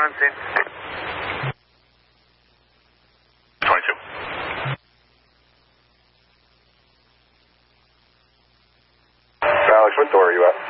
17. 22. Alex, what door are you at?